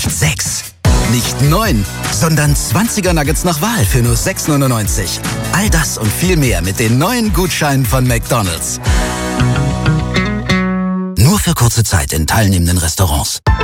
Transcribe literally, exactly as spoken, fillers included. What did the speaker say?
Nicht sechs, nicht neun, sondern zwanziger Nuggets nach Wahl für nur sechs neunundneunzig. All das und viel mehr mit den neuen Gutscheinen von McDonald's. Nur für kurze Zeit in teilnehmenden Restaurants.